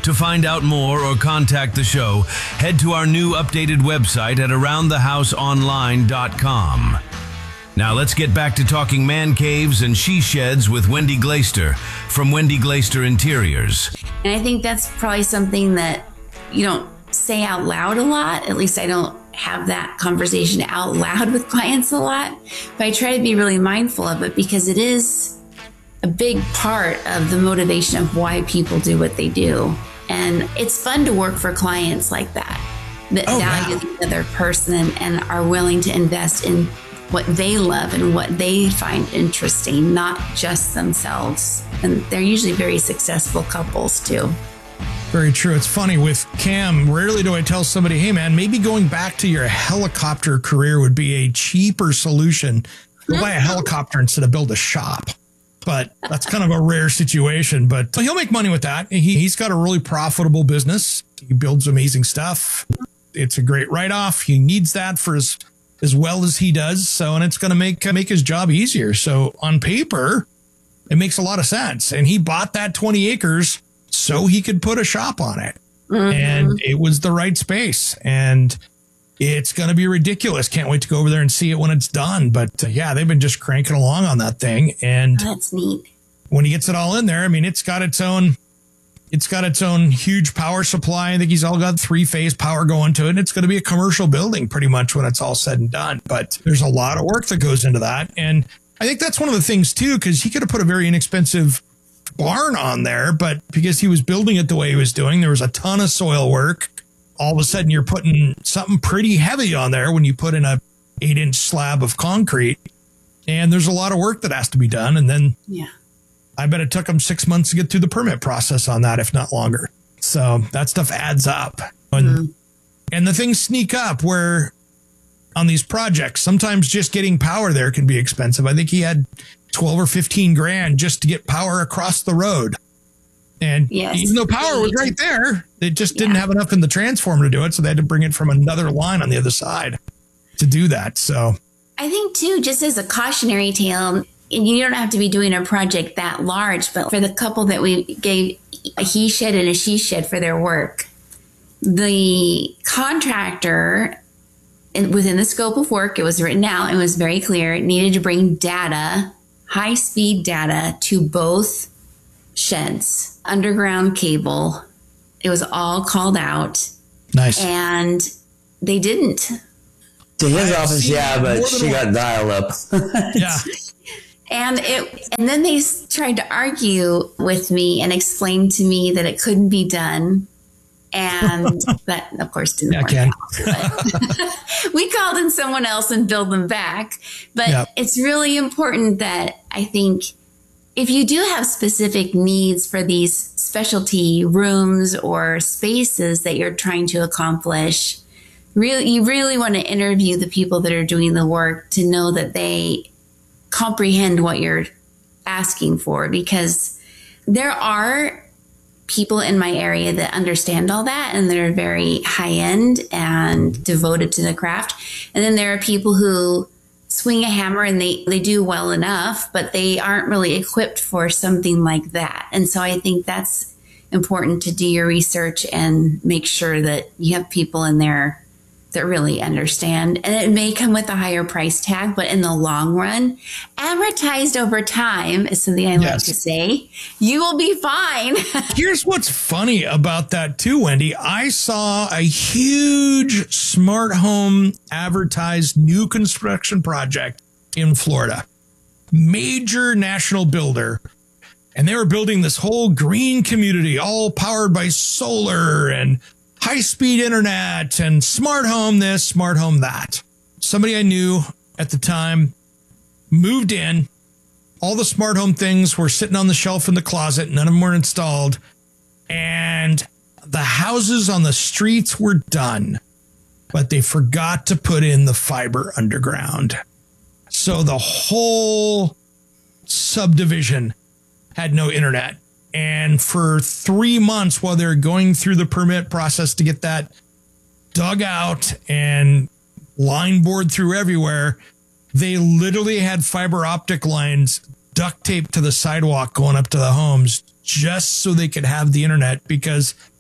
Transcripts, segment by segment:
To find out more or contact the show, head to our new updated website at aroundthehouseonline.com. Now let's get back to talking man caves and she sheds with Wendy Glaister from Wendy Glaister Interiors. And I think that's probably something that you don't say out loud a lot. At least I don't have that conversation out loud with clients a lot. But I try to be really mindful of it because it is a big part of the motivation of why people do what they do. And it's fun to work for clients like that value the other person and are willing to invest in what they love and what they find interesting, not just themselves. And they're usually very successful couples too. Very true. It's funny with Cam, rarely do I tell somebody, hey man, maybe going back to your helicopter career would be a cheaper solution. Go buy a helicopter instead of build a shop. But that's kind of a rare situation, but he'll make money with that. He's got a really profitable business. He builds amazing stuff. It's a great write-off. He needs that for as well as he does. So, and it's going to make his job easier. So on paper, it makes a lot of sense. And he bought that 20 acres so he could put a shop on it. And it was the right space. And it's going to be ridiculous. Can't wait to go over there and see it when it's done. But yeah, they've been just cranking along on that thing. And that's neat. When he gets it all in there, I mean, it's got its own huge power supply. I think he's all got 3-phase power going to it. And it's going to be a commercial building pretty much when it's all said and done. But there's a lot of work that goes into that. And I think that's one of the things too, because he could have put a very inexpensive barn on there, but because he was building it the way he was doing, there was a ton of soil work. All of a sudden you're putting something pretty heavy on there when you put in a 8-inch slab of concrete, and there's a lot of work that has to be done. And then I bet it took him 6 months to get through the permit process on that, if not longer. So that stuff adds up. And the things sneak up where on these projects, sometimes just getting power there can be expensive. I think he had 12 or 15 grand just to get power across the road. And even though power was right there, they just didn't have enough in the transformer to do it. So they had to bring it from another line on the other side to do that. So I think too, just as a cautionary tale, and you don't have to be doing a project that large, but for the couple that we gave a he shed and a she shed for their work, the contractor, within the scope of work, it was written out, it was very clear, it needed to bring data, high-speed data to both sheds, underground cable. It was all called out. Nice. And they didn't. To his office, but she got dial up. And then they tried to argue with me and explain to me that it couldn't be done. And that, of course, didn't work out. But we called in someone else and billed them back. But it's really important that I think if you do have specific needs for these specialty rooms or spaces that you're trying to accomplish, you really want to interview the people that are doing the work to know that they comprehend what you're asking for, because there are people in my area that understand all that and they're very high end and devoted to the craft. And then there are people who swing a hammer and they do well enough, but they aren't really equipped for something like that. And so I think that's important to do your research and make sure that you have people in there that really understand. And it may come with a higher price tag, but in the long run, amortized over time is something I like to say. You will be fine. Here's what's funny about that too, Wendy. I saw a huge smart home advertised new construction project in Florida. Major national builder. And they were building this whole green community, all powered by solar and high-speed internet and smart home this, smart home that. Somebody I knew at the time moved in. All the smart home things were sitting on the shelf in the closet. None of them were installed. And the houses on the streets were done, but they forgot to put in the fiber underground. So the whole subdivision had no internet. And for 3 months while they're going through the permit process to get that dug out and line board through everywhere, they literally had fiber optic lines duct taped to the sidewalk going up to the homes just so they could have the internet, because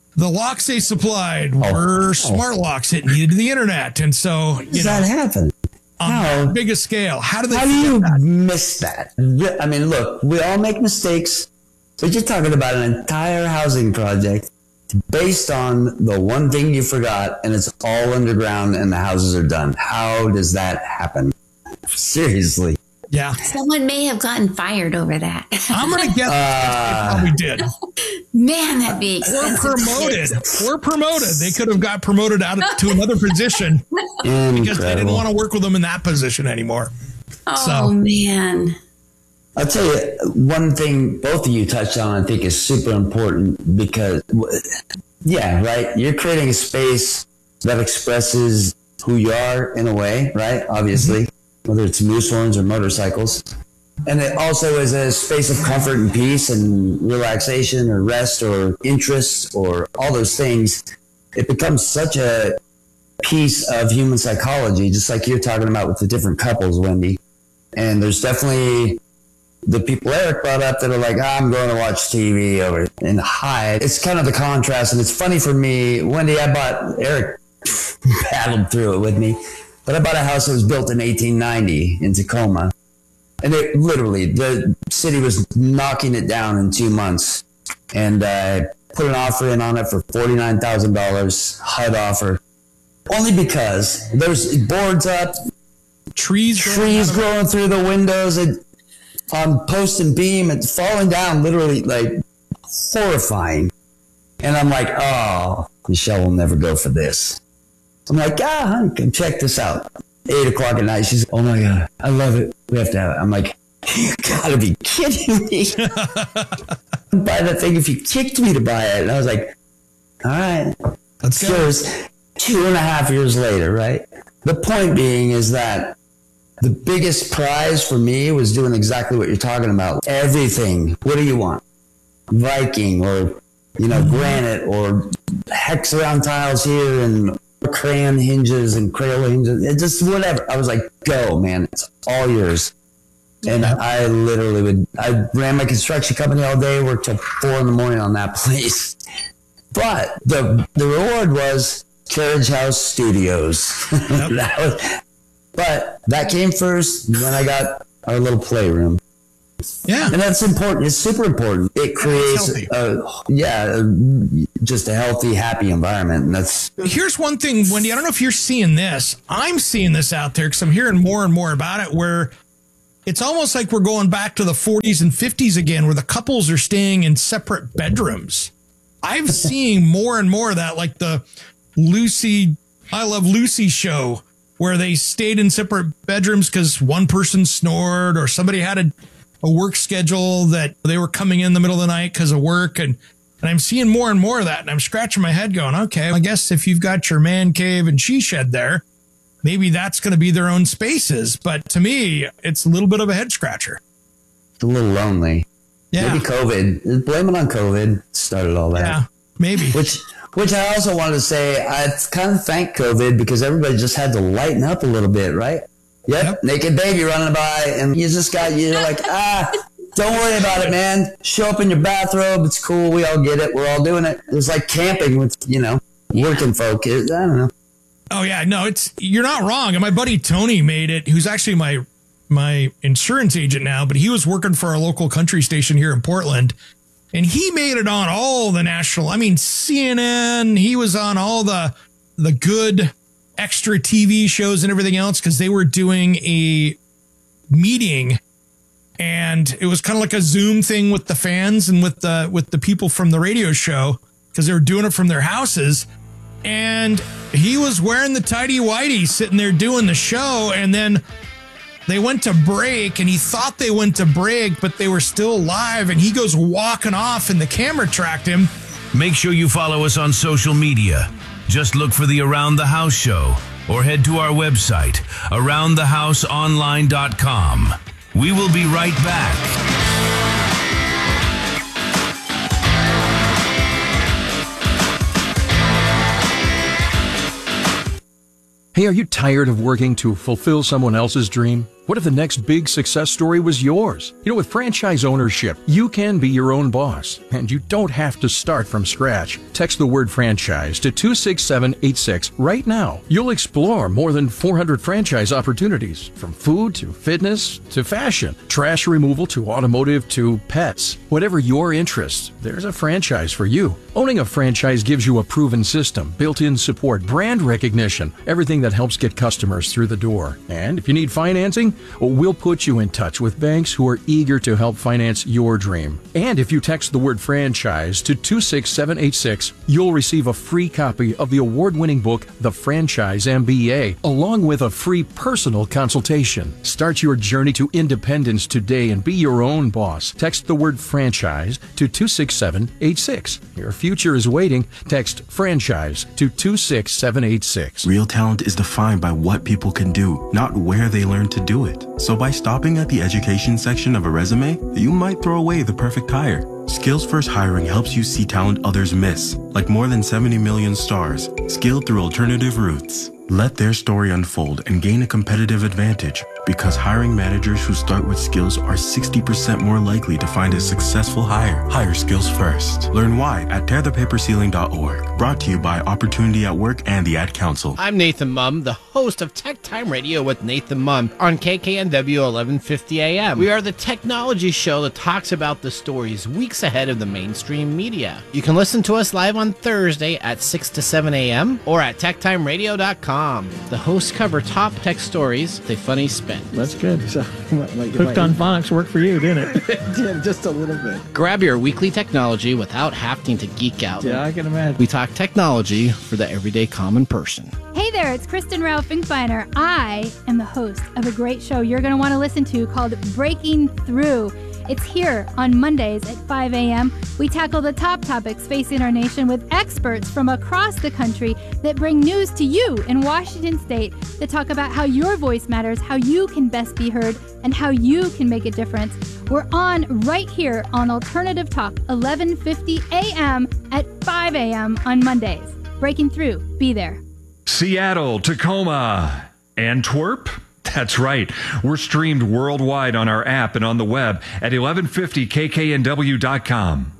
the locks they supplied were smart locks. It needed the internet. And so, how does that happen? On the biggest scale. How do you miss that? I mean, look, we all make mistakes, but you're talking about an entire housing project based on the one thing you forgot, and it's all underground and the houses are done. How does that happen? Seriously. Yeah. Someone may have gotten fired over that. I'm going to guess they probably did. Man, that'd be expensive. Or promoted. They could have got promoted to another position because they didn't want to work with them in that position anymore. Oh, man. I'll tell you, one thing both of you touched on, I think is super important because, yeah, right? You're creating a space that expresses who you are in a way, right? Obviously. Mm-hmm. Whether it's moose horns or motorcycles. And it also is a space of comfort and peace and relaxation or rest or interest or all those things. It becomes such a piece of human psychology, just like you're talking about with the different couples, Wendy. And there's definitely the people Eric brought up that are like, I'm going to watch TV over and hide. It's kind of the contrast. And it's funny for me, Wendy, Eric battled through it with me. But I bought a house that was built in 1890 in Tacoma. And it literally, the city was knocking it down in 2 months. And I put an offer in on it for $49,000, HUD offer. Only because there's boards up, trees growing through the windows on post and beam and falling down, literally like horrifying. And I'm like, oh, Michelle will never go for this. I'm like, honey, come check this out. 8 o'clock at night. She's, oh my God, I love it. We have to have it. I'm like, you gotta be kidding me. Buy the thing if you kicked me to buy it. And I was like, all right, let's go. 2.5 years later, right? The point being is that the biggest prize for me was doing exactly what you're talking about. Everything. What do you want? Viking or, granite or hex around tiles here and crayon hinges and Crayola hinges, just whatever. I was like, go, man, it's all yours. And I literally I ran my construction company all day, worked till 4 a.m. on that place. But the reward was Carriage House Studios. But that came first. Then I got our little playroom. Yeah. And that's important. It's super important. It creates just a healthy, happy environment. And that's. Here's one thing, Wendy, I don't know if you're seeing this. I'm seeing this out there because I'm hearing more and more about it, where it's almost like we're going back to the 40s and 50s again, where the couples are staying in separate bedrooms. I'm seeing more and more of that, like the I Love Lucy show, where they stayed in separate bedrooms because one person snored or somebody had a work schedule that they were coming in the middle of the night because of work. And I'm seeing more and more of that. And I'm scratching my head going, okay, I guess if you've got your man cave and she shed there, maybe that's going to be their own spaces. But to me, it's a little bit of a head scratcher. It's a little lonely. Yeah. Maybe COVID. Blame it on COVID. Started all that. Yeah, maybe. Which I also wanted to say, I kind of thank COVID because everybody just had to lighten up a little bit, right? Yep. Naked baby running by, and you're like, don't worry about it, man. Show up in your bathrobe. It's cool. We all get it. We're all doing it. It's like camping with, working folk. I don't know. Oh, yeah. No, you're not wrong. And my buddy Tony made it, who's actually my insurance agent now, but he was working for our local country station here in Portland. And he made it on all the CNN. He was on all the good extra TV shows and everything else because they were doing a meeting, and it was kind of like a Zoom thing with the fans and with the people from the radio show because they were doing it from their houses. And he was wearing the tighty-whitey sitting there doing the show, and then they went to break, and he thought they went to break, but they were still live, and he goes walking off, and the camera tracked him. Make sure you follow us on social media. Just look for the Around the House show or head to our website, aroundthehouseonline.com. We will be right back. Hey, are you tired of working to fulfill someone else's dream? What if the next big success story was yours? You know, with franchise ownership, you can be your own boss, and you don't have to start from scratch. Text the word franchise to 26786 right now. You'll explore more than 400 franchise opportunities, from food to fitness to fashion, trash removal to automotive to pets. Whatever your interest, there's a franchise for you. Owning a franchise gives you a proven system, built-in support, brand recognition, everything that helps get customers through the door. And if you need financing, we'll put you in touch with banks who are eager to help finance your dream. And if you text the word franchise to 26786, you'll receive a free copy of the award-winning book, The Franchise MBA, along with a free personal consultation. Start your journey to independence today and be your own boss. Text the word franchise to 26786. Your future is waiting. Text franchise to 26786. Real talent is defined by what people can do, not where they learn to do it. So by stopping at the education section of a resume, you might throw away the perfect hire. Skills First Hiring helps you see talent others miss, like more than 70 million stars, skilled through alternative routes. Let their story unfold and gain a competitive advantage, because hiring managers who start with skills are 60% more likely to find a successful hire. Hire skills first. Learn why at tearthepaperceiling.org. Brought to you by Opportunity at Work and the Ad Council. I'm Nathan Mumm, the host of Tech Time Radio with Nathan Mumm on KKNW 1150 AM. We are the technology show that talks about the stories weeks ahead of the mainstream media. You can listen to us live on Thursday at 6 to 7 a.m. or at techtimeradio.com. The hosts cover top tech stories with a funny spin. That's good. So, Hooked on Phonics worked for you, didn't it? It did, just a little bit. Grab your weekly technology without having to geek out. Yeah, I can imagine. We talk technology for the everyday common person. Hey there, it's Kristen Rao Finkbeiner. I am the host of a great show you're going to want to listen to called Breaking Through. It's here on Mondays at 5 a.m. We tackle the top topics facing our nation with experts from across the country that bring news to you in Washington State that talk about how your voice matters, how you can best be heard, and how you can make a difference. We're on right here on Alternative Talk, 1150 a.m. at 5 a.m. on Mondays. Breaking Through. Be there. Seattle, Tacoma, Antwerp. That's right. We're streamed worldwide on our app and on the web at 1150kknw.com.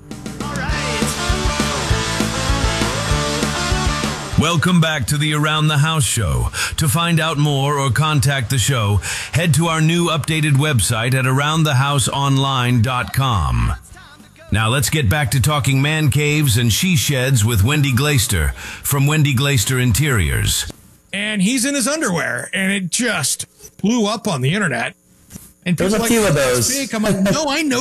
Welcome back to the Around the House show. To find out more or contact the show, head to our new updated website at aroundthehouseonline.com. Now let's get back to talking man caves and she sheds with Wendy Glaister from Wendy Glaister Interiors. And he's in his underwear, and it just blew up on the internet. And there's a few of those. I'm like, no, I know